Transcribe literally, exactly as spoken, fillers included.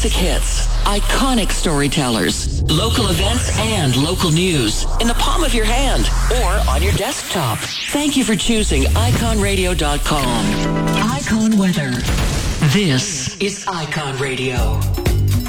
classic hits, iconic storytellers, local events, and local news in the palm of your hand or on your desktop. Thank you for choosing icon radio dot com. Icon Weather. This is Icon Radio.